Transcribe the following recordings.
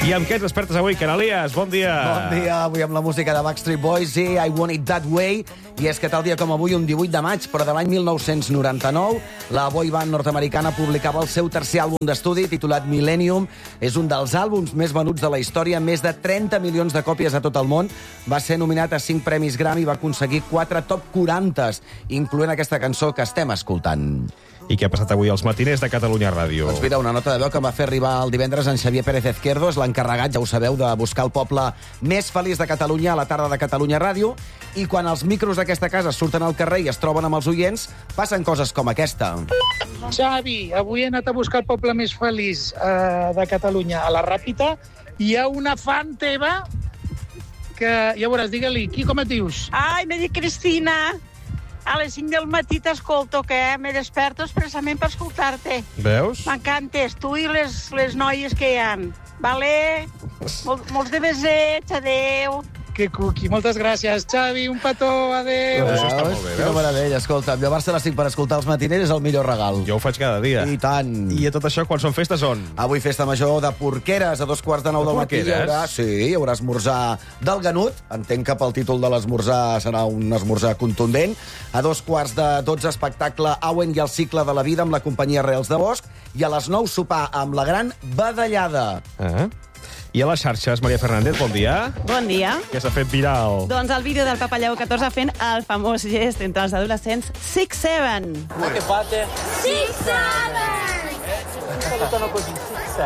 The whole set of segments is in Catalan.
I amb què ens despertes avui, Canalies? Bon dia. Bon dia, avui amb la música de Backstreet Boys i I Want It That Way. I és que tal dia com avui, un 18 de maig, però de l'any 1999, la boy band nord-americana publicava el seu tercer àlbum d'estudi, titulat Millennium. És un dels àlbums més venuts de la història, més de 30 milions de còpies a tot el món. Va ser nominat a 5 premis Grammy i va aconseguir 4 top 40, incloent aquesta cançó que estem escoltant. I què ha passat avui als matiners de Catalunya Ràdio? Doncs mira, una nota de veu que em va fer arribar el divendres en Xavier Pérez Izquierdo, és l'encarregat, ja ho sabeu, de buscar el poble més feliç de Catalunya a la tarda de Catalunya Ràdio, i quan els micros d'aquesta casa surten al carrer i es troben amb els oients, passen coses com aquesta. Xavi, avui he anat a buscar el poble més feliç de Catalunya, a la Ràpita. Hi ha una fan teva que, ja veuràs, digue-li, com et dius? Ai, me dic Cristina. A les 5 del matí t'escolto, que me desperto expressament per escoltar-te. Veus? M'encantes, tu i les noies que hi ha. Vale? Molts de besets, adeu. Que cuqui, moltes gràcies, Xavi, un petó, adeu. Això està molt bé, Quina veus? meravella, escolta, llevar-se a les 5 per escoltar els matiners és el millor regal. Jo ho faig cada dia. I tant. I a tot això, quan són festes, on? Avui festa major de Porqueres, a 2:45 del matí. Hi haurà esmorzar del Ganut. Entenc que pel títol de l'esmorzar serà un esmorzar contundent. A 2:45, espectacle Auen i el cicle de la vida amb la companyia Reals de Bosch. I a les 9, sopar amb la gran badallada. I a les xarxes, Maria Fernández, bon dia. Bon dia. Què s'ha fet viral? Doncs el vídeo del Papa Lleó XIV fent el famós gest entre els adolescents 6-7. Che fate? 6-7! Salutano così,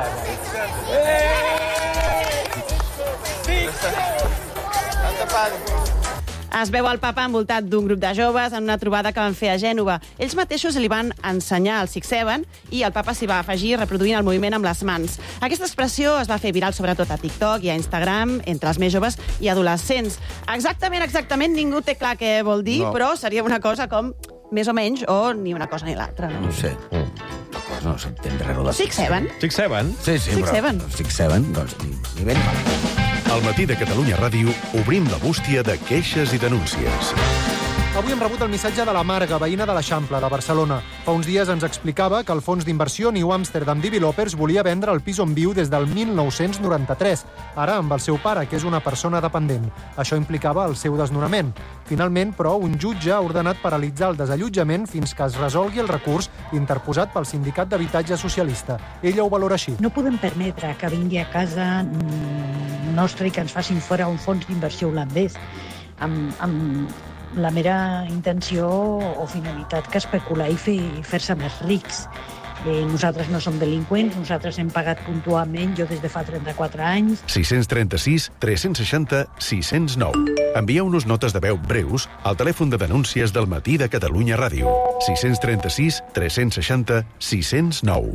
6-7! Es veu el papa envoltat d'un grup de joves en una trobada que van fer a Gènova. Ells mateixos li van ensenyar el 6-7 i el papa s'hi va afegir reproduint el moviment amb les mans. Aquesta expressió es va fer viral sobretot a TikTok i a Instagram entre els més joves i adolescents. Exactament, ningú té clar què vol dir, No. però seria una cosa com més o menys o ni una cosa ni l'altra. No ho sé. No s'entén res de 6-7? 6-7? Sí, 6-7. però 6-7, doncs ni ben mal. Al matí de Catalunya Ràdio obrim la bústia de queixes i denúncies. Avui hem rebut el missatge de la Marga, veïna de l'Eixample, de Barcelona. Fa uns dies ens explicava que el fons d'inversió New Amsterdam Developers volia vendre el pis on viu des del 1993, ara amb el seu pare, que és una persona dependent. Això implicava el seu desnonament. Finalment, però, un jutge ha ordenat paralitzar el desallotjament fins que es resolgui el recurs interposat pel Sindicat d'Habitatge Socialista. Ella ho valora així. No podem permetre que vingui a casa nostra i que ens facin fora un fons d'inversió holandès amb la mera intenció o finalitat que especular i fer-se més rics. Nosaltres no som delinqüents, nosaltres hem pagat puntualment, jo des de fa 34 anys. 636 360 609. Envieu-nos notes de veu breus al telèfon de denúncies del matí de Catalunya Ràdio. 636 360 609.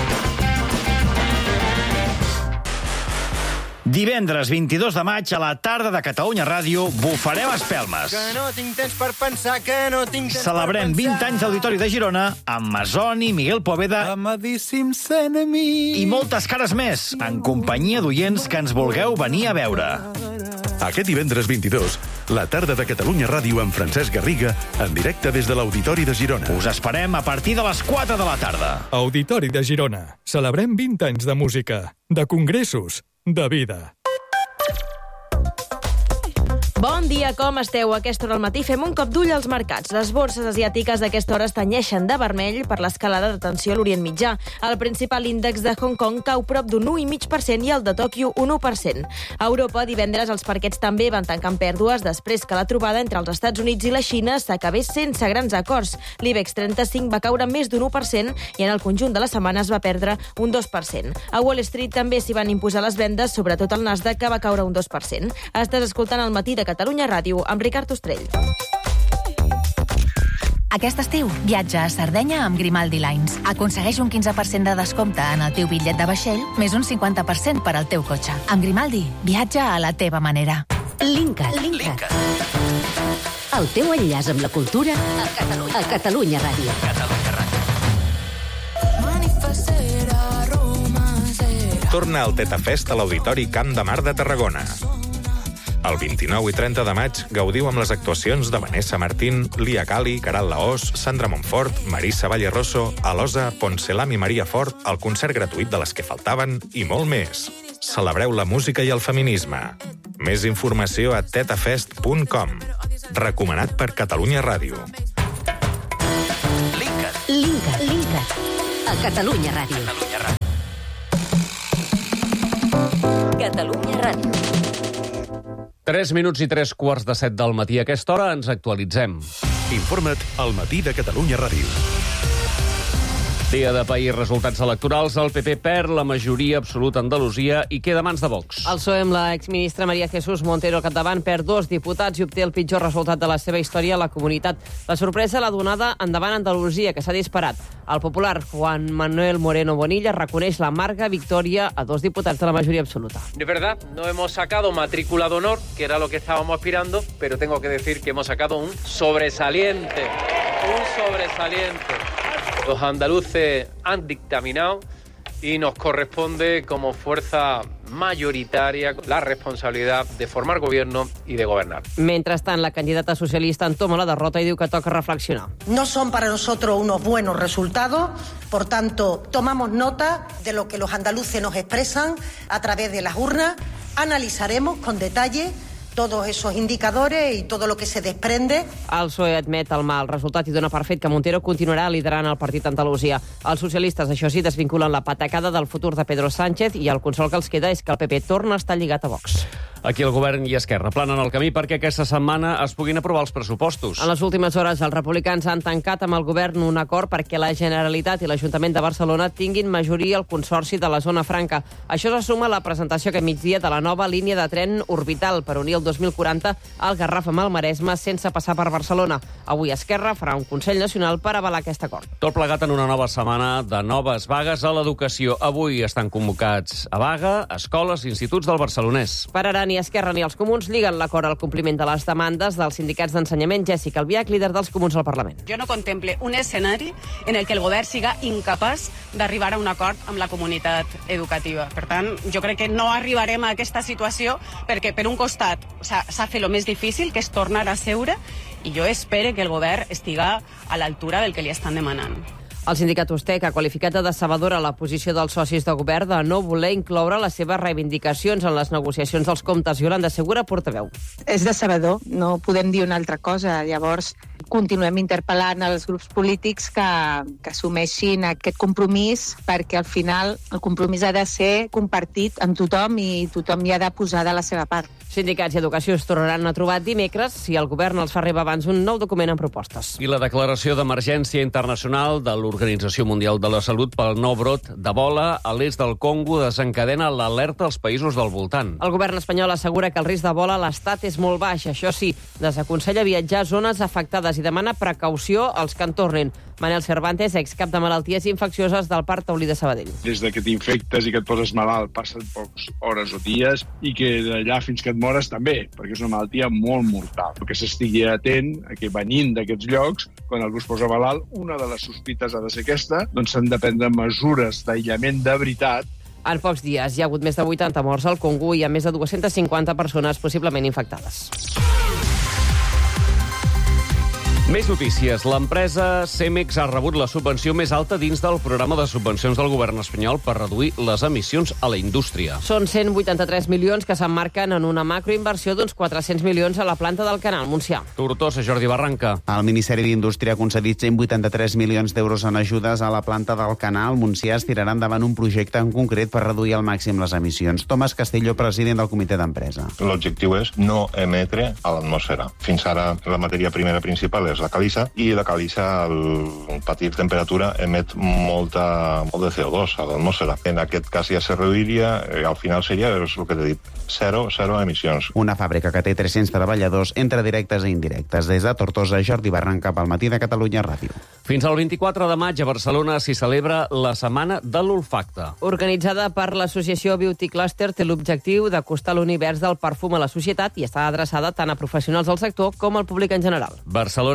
Divendres 22 de maig, a la tarda de Catalunya Ràdio, bufarem espelmes. Que no tinc temps per pensar, que no tinc temps Celebrem 20 anys d'Auditori de Girona amb Masoni, Miguel Poveda Amadíssims enemics. i moltes cares més, en companyia d'oients que ens vulgueu venir a veure. Aquest divendres 22, la tarda de Catalunya Ràdio amb Francesc Garriga, en directe des de l'Auditori de Girona. Us esperem a partir de les 4 de la tarda. Auditori de Girona. Celebrem 20 anys de música, de congressos, de vida. Bon dia, com esteu? A aquesta hora al matí fem un cop d'ull als mercats. Les borses asiàtiques d'aquesta hora es tenyeixen de vermell per l'escalada de tensió a l'Orient Mitjà. El principal índex de Hong Kong cau prop d'un 1,5% i el de Tòquio un 1%. A Europa, divendres, els parquets també van tancar amb pèrdues després que la trobada entre els Estats Units i la Xina s'acabés sense grans acords. L'IBEX 35 va caure més d'un 1% i en el conjunt de la setmana es va perdre un 2%. A Wall Street també s'hi van imposar les vendes, sobretot el Nasdaq, que va caure un 2%. Estàs escoltant el matí de Catalunya Ràdio amb Ricard Ostrell. Aquest estiu, viatja a Sardenya amb Grimaldi Lines. Aconsegueix un 15% de descompte en el teu bitllet de vaixell, més un 50% per al teu cotxe. Amb Grimaldi, viatja a la teva manera. Linkat. El teu enllaç amb la cultura a Catalunya Ràdio. Torna al Teta Fest a l'Auditori Camp de Mar de Tarragona. El 29 i 30 de maig gaudiu amb les actuacions de Vanessa Martín, Lia Cali, Caral Laós, Sandra Montfort, Marisa Valleroso, Alosa, Poncelam i Maria Fort, el concert gratuït de Les que faltaven i molt més. Celebreu la música i el feminisme. Més informació a tetafest.com. Recomanat per Catalunya Ràdio. Linkat. A Catalunya Ràdio. Catalunya Ràdio. 3 minuts i 3:15 del matí. A aquesta hora ens actualitzem. Informa't al Matí de Catalunya Ràdio. Dia de país, resultats electorals. El PP perd la majoria absoluta a Andalusia i queda a mans de Vox. El PSOE, amb l'exministra María Jesús Montero al capdavant, perd 2 diputats i obté el pitjor resultat de la seva història a la comunitat. La sorpresa l'ha donada endavant Andalusia, que s'ha disparat. El popular Juan Manuel Moreno Bonilla reconeix l'amarga victòria a 2 diputats de la majoria absoluta. Es verdad, no hemos sacado matrícula de honor, que era lo que estábamos aspirando, pero tengo que decir que hemos sacado un sobresaliente. Los andaluces han dictaminado y nos corresponde como fuerza mayoritaria la responsabilidad de formar gobierno y de gobernar. Mentrestant, la candidata socialista entoma la derrota i diu que toca reflexionar. No son para nosotros unos buenos resultados, por tanto, tomamos nota de lo que los andaluces nos expresan a través de las urnas, analizaremos con detalle todos esos indicadores y todo lo que se desprende. El PSOE admet el mal resultat i dona per fet que Montero continuarà liderant el partit a Andalusia. Els socialistes, això sí, desvinculen la patacada del futur de Pedro Sánchez i el consol que els queda és que el PP torna a estar lligat a Vox. Aquí el govern i Esquerra planen el camí perquè aquesta setmana es puguin aprovar els pressupostos. En les últimes hores, els republicans han tancat amb el govern un acord perquè la Generalitat i l'Ajuntament de Barcelona tinguin majoria al Consorci de la Zona Franca. Això se suma a la presentació aquest migdia de la nova línia de tren orbital per unir el 2040 al Garraf amb el Maresme sense passar per Barcelona. Avui Esquerra farà un Consell Nacional per avalar aquest acord. Tot plegat en una nova setmana de noves vagues a l'educació. Avui estan convocats a vaga escoles i instituts del Barcelonès. Per ara, ni Esquerra ni els Comuns liguen l'acord al compliment de les demandes dels sindicats d'ensenyament. Jessica Albiach, líder dels Comuns al Parlament. Jo no contemple un escenari en el que el govern siga incapaç d'arribar a un acord amb la comunitat educativa. Per tant, jo crec que no arribarem a aquesta situació perquè, per un costat, s'ha fet el més difícil, que és tornar a seure, i jo espero que el govern estiga a l'altura del que li estan demanant. El sindicat USTEC ha qualificat de decebedora la posició dels socis de govern de no voler incloure les seves reivindicacions en les negociacions dels comptes. Yolanda Segura, portaveu. És decebedor, no podem dir una altra cosa. Llavors, continuem interpel·lant els grups polítics que assumeixin aquest compromís, perquè al final el compromís ha de ser compartit amb tothom i tothom hi ha de posar de la seva part. Sindicats i Educació es tornaran a trobar dimecres si el govern els fa arribar abans un nou document amb propostes. I la declaració d'emergència internacional de l'Organització Mundial de la Salut pel nou brot d'Ebola a l'est del Congo desencadena l'alerta als països del voltant. El govern espanyol assegura que el risc d'Ebola a l'estat és molt baix. Això sí, desaconsella viatjar a zones afectades i demana precaució als que en tornin. Manel Cervantes, excap de malalties infeccioses del Parc Taulí de Sabadell. Des que t'infectes i que et poses malalt passen poques hores o dies i que d'allà fins que et mores també, perquè és una malaltia molt mortal. Que s'estigui atent a que venint d'aquests llocs, quan algú es posa malalt, una de les sospites ha de ser aquesta, doncs s'han de prendre mesures d'aïllament de veritat. En pocs dies hi ha hagut més de 80 morts al Congo i hi ha més de 250 persones possiblement infectades. Més notícies. L'empresa Cemex ha rebut la subvenció més alta dins del programa de subvencions del govern espanyol per reduir les emissions a la indústria. Són 183 milions que s'emmarquen en una macroinversió d'uns 400 milions a la planta del Canal Montsià. Tortosa, Jordi Barranca. El Ministeri d'Indústria ha concedit 183 milions d'euros en ajudes a la planta del Canal Montsià. Es tirarà endavant un projecte en concret per reduir al màxim les emissions. Tomàs Castelló, president del comitè d'empresa. L'objectiu és no emetre a l'atmosfera. Fins ara la matèria primera principal és la caliza, i la caliza, a patir temperatura, emet molt de CO2 a l'atmosfera. En aquest cas ja se reduiria, al final seria, és el que t'he dit, zero emissions. Una fàbrica que té 300 treballadors entre directes i indirectes. Des de Tortosa, Jordi Barranca, pel Matí de Catalunya Ràdio. Fins al 24 de maig a Barcelona s'hi celebra la Setmana de l'Olfacte. Organitzada per l'associació Beauty Cluster, té l'objectiu d'acostar l'univers del perfum a la societat i està adreçada tant a professionals del sector com al públic en general. Barcelona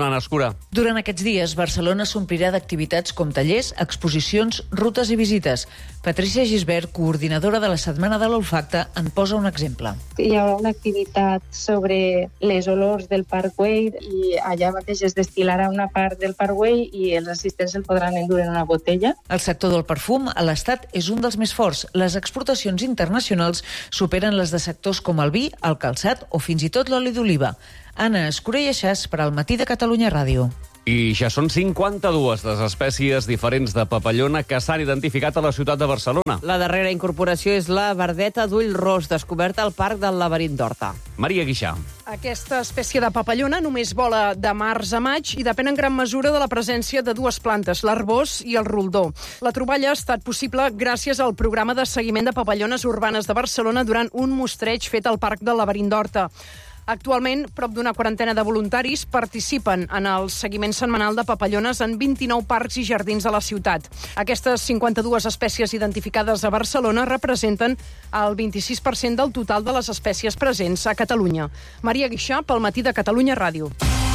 Anna Escura. Durant aquests dies, Barcelona s'omplirà d'activitats com tallers, exposicions, rutes i visites. Patrícia Gisbert, coordinadora de la Setmana de l'Olfacte, en posa un exemple. Hi haurà una activitat sobre les olors del Parkway i allà mateix es destil·larà una part del Parkway i els assistents el podran endur en una botella. El sector del perfum a l'Estat és un dels més forts. Les exportacions internacionals superen les de sectors com el vi, el calçat o fins i tot l'oli d'oliva. Anna Escura i Aixàs per al Matí de Catalunya Ràdio. I ja són 52 les espècies diferents de papallona que s'han identificat a la ciutat de Barcelona. La darrera incorporació és la verdeta d'ull ros, descoberta al Parc del Laberint d'Horta. Maria Guixà. Aquesta espècie de papallona només vola de març a maig i depèn en gran mesura de la presència de dues plantes, l'arbós i el roldó. La troballa ha estat possible gràcies al programa de seguiment de papallones urbanes de Barcelona durant un mostreig fet al Parc del Laberint d'Horta. Actualment, prop d'una quarantena de voluntaris participen en el seguiment setmanal de papallones en 29 parcs i jardins de la ciutat. Aquestes 52 espècies identificades a Barcelona representen el 26% del total de les espècies presents a Catalunya. Maria Guixà, pel Matí de Catalunya Ràdio.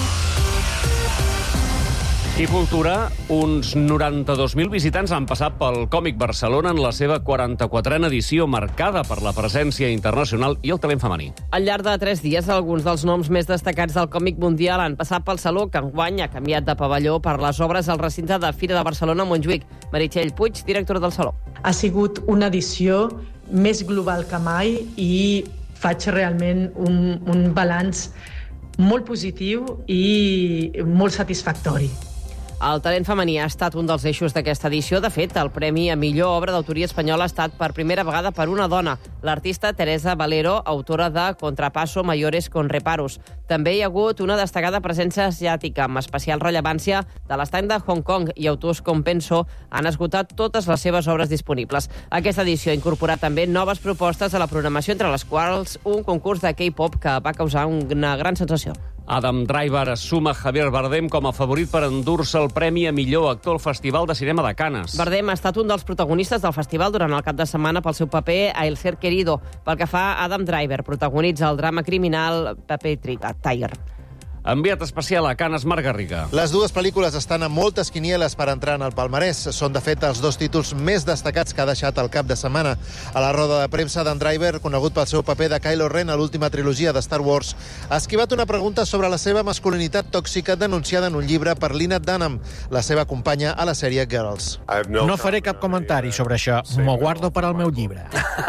I cultura, uns 92.000 visitants han passat pel Còmic Barcelona en la seva 44a edició, marcada per la presència internacional i el talent femení. Al llarg de 3 dies, alguns dels noms més destacats del còmic mundial han passat pel Saló, que enguany ha canviat de pavelló per les obres al recinte de Fira de Barcelona a Montjuïc. Meritxell Puig, directora del Saló. Ha sigut una edició més global que mai i faig realment un balanç molt positiu i molt satisfactori. El talent femení ha estat un dels eixos d'aquesta edició. De fet, el premi a millor obra d'autoria espanyola ha estat per primera vegada per una dona, l'artista Teresa Valero, autora de Contrapasso Mayores con Reparos. També hi ha hagut una destacada presència asiàtica, amb especial rellevància de l'estany de Hong Kong, i autors com Penso han esgotat totes les seves obres disponibles. Aquesta edició ha incorporat també noves propostes a la programació, entre les quals un concurs de K-pop que va causar una gran sensació. Adam Driver suma Javier Bardem com a favorit per endur-se el premi a millor actor al Festival de Cinema de Canes. Bardem ha estat un dels protagonistes del festival durant el cap de setmana pel seu paper a El ser querido. Pel que fa a Adam Driver, protagonitza el drama criminal Paper Tiger. Enviat especial a Canes, Marc Garriga. Les dues pel·lícules estan a moltes quinieles per entrar en el palmarès. Són, de fet, els dos títols més destacats que ha deixat el cap de setmana. A la roda de premsa, Dan Driver, conegut pel seu paper de Kylo Ren a l'última trilogia de Star Wars, ha esquivat una pregunta sobre la seva masculinitat tòxica denunciada en un llibre per Lena Dunham, la seva companya a la sèrie Girls. No faré cap comentari sobre això. M'ho guardo per al meu llibre.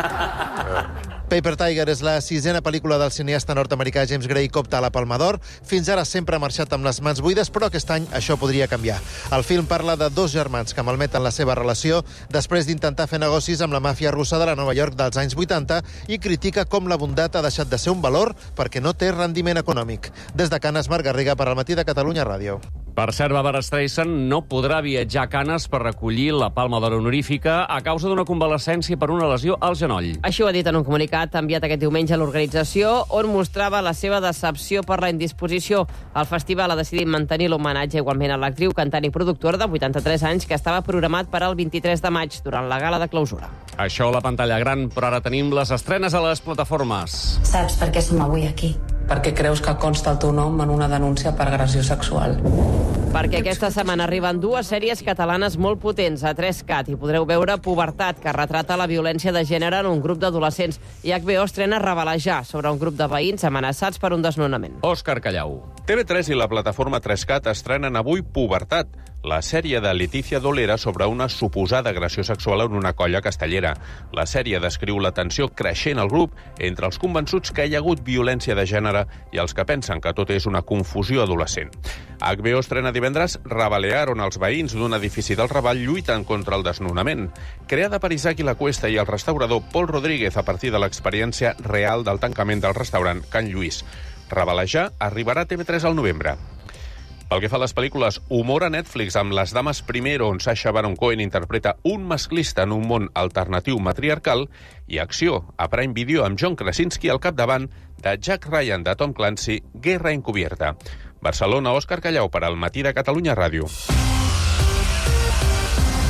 Paper Tiger és la 6a pel·lícula del cineasta nord-americà James Gray que opta a la Palma d'Or. Fins ara sempre ha marxat amb les mans buides, però aquest any això podria canviar. El film parla de dos germans que malmeten la seva relació després d'intentar fer negocis amb la màfia russa de la Nova York dels anys 80 i critica com la bondat ha deixat de ser un valor perquè no té rendiment econòmic. Des de Canes, Marc Garriga, per al Matí de Catalunya Ràdio. Per cert, Barbara Streisand no podrà viatjar a Canes per recollir la Palma d'Or honorífica a causa d'una convalescència per una lesió al genoll. Així ho ha dit en un comunicat enviat aquest diumenge a l'organització, on mostrava la seva decepció per la indisposició. El festival ha decidit mantenir l'homenatge igualment a l'actriu, cantant i productora de 83 anys que estava programat per al 23 de maig, durant la gala de clausura. Això a la pantalla gran, però ara tenim les estrenes a les plataformes. Saps per què som avui aquí? Perquè creus que consta el teu nom en una denúncia per agressió sexual. Perquè aquesta setmana arriben dues sèries catalanes molt potents a 3CAT i podreu veure Pubertat, que retrata la violència de gènere en un grup d'adolescents, i HBO estrena Revelejar, sobre un grup de veïns amenaçats per un desnonament. Òscar Callau. TV3 i la plataforma 3CAT estrenen avui Pubertat, la sèrie de Letícia Dolera sobre una suposada agressió sexual en una colla castellera. La sèrie descriu la tensió creixent al grup entre els convençuts que hi ha hagut violència de gènere i els que pensen que tot és una confusió adolescent. HBO estrena divendres Rebelejar, on els veïns d'un edifici del Raval lluiten contra el desnonament. Creada per Isaac i la Cuesta i el restaurador Pol Rodríguez a partir de l'experiència real del tancament del restaurant Can Lluís. Rebelejar arribarà a TV3 al novembre. Pel que fa a les pel·lícules, humor a Netflix amb Les dames primero, on Sacha Baron Cohen interpreta un masclista en un món alternatiu matriarcal, i acció a Prime Video amb John Krasinski al capdavant de Jack Ryan de Tom Clancy, Guerra encubierta. Barcelona, Òscar Callau, per al Matí de Catalunya Ràdio.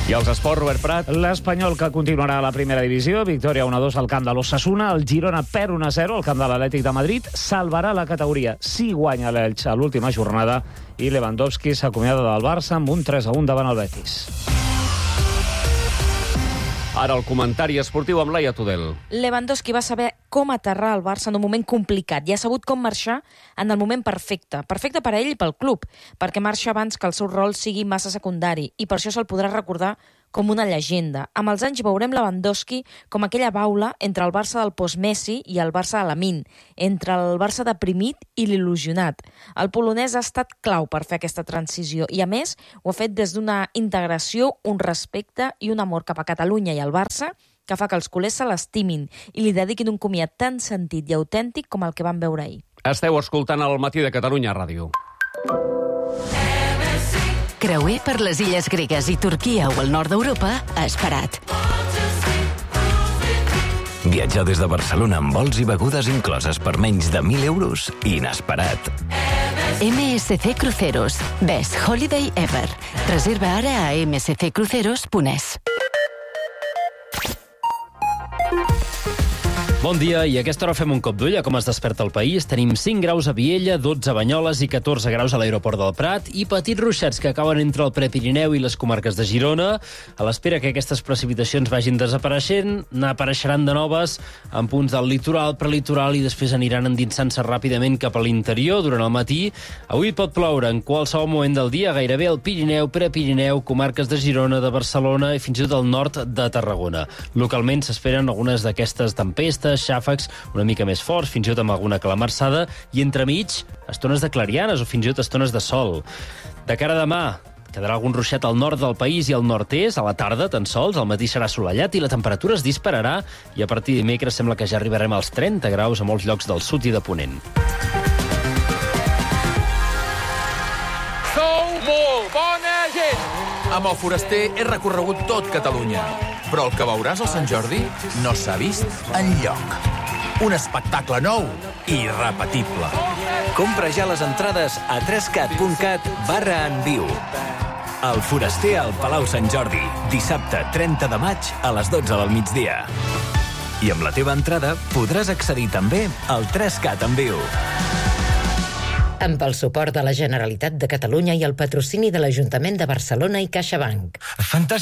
I els esports, Robert Prat. L'Espanyol, que continuarà a la primera divisió. Victòria 1-2 al camp de l'Osasuna. El Girona perd 1-0 al camp de l'Atlètic de Madrid. Salvarà la categoria si guanya l'Elx a l'última jornada. I Lewandowski s'acomiada del Barça amb un 3-1 davant el Betis. Ara el comentari esportiu amb Laia Tudel. Lewandowski va saber com aterrar el Barça en un moment complicat i ha sabut com marxar en el moment perfecte. Perfecte per a ell i pel club, perquè marxa abans que el seu rol sigui massa secundari i per això se'l podrà recordar com una llegenda. Amb els anys veurem Lewandowski com aquella baula entre el Barça del post-Messi i el Barça de Lamine, entre el Barça deprimit i l'il·lusionat. El polonès ha estat clau per fer aquesta transició i, a més, ho ha fet des d'una integració, un respecte i un amor cap a Catalunya i al Barça que fa que els culers se l'estimin i li dediquin un comiat tan sentit i autèntic com el que van veure ahir. Esteu escoltant el Matí de Catalunya Ràdio. Creuer per les illes gregues i Turquia o el nord d'Europa ha esperat. Viatjar des de Barcelona amb vols i begudes incloses per menys de 1.000 euros? Inesperat. MSC Cruceros. Best Holiday Ever. Reserva ara a msccruceros.es. Bon dia, i a aquesta hora fem un cop d'ull a com es desperta el país. Tenim 5 graus a Viella, 12 a Banyoles i 14 graus a l'aeroport del Prat i petits ruixats que acaben entre el Prepirineu i les comarques de Girona. A l'espera que aquestes precipitacions vagin desapareixent, n'apareixeran de noves en punts del litoral, prelitoral i després aniran endinsant-se ràpidament cap a l'interior durant el matí. Avui pot ploure en qualsevol moment del dia, gairebé al Pirineu, Prepirineu, comarques de Girona, de Barcelona i fins i tot al nord de Tarragona. Localment s'esperen algunes d'aquestes tempestes, xàfecs una mica més forts, fins i tot amb alguna calamarsada, i entremig, estones de clarianes o fins i tot estones de sol. De cara a demà, quedarà algun ruixat al nord del país i al nord-est, a la tarda tan sols, al matí serà assolellat i la temperatura es dispararà, i a partir de dimecres sembla que ja arribarem als 30 graus a molts llocs del sud i de Ponent. Sou molt bona gent! Amb el Foraster he recorregut tot Catalunya, però el que veuràs al Sant Jordi no s'ha vist enlloc. Un espectacle nou i irrepetible. Compra ja les entrades a 3cat.cat/enviu. El Foraster al Palau Sant Jordi, dissabte 30 de maig a les 12 del migdia. I amb la teva entrada podràs accedir també al 3Cat en viu. Amb el suport de la Generalitat de Catalunya i el patrocini de l'Ajuntament de Barcelona i CaixaBank. Fantàstic.